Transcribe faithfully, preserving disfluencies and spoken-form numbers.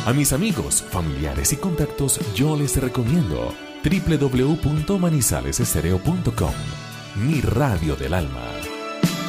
A mis amigos, familiares y contactos yo les recomiendo doble u doble u doble u punto manizales estéreo punto com, mi radio del alma.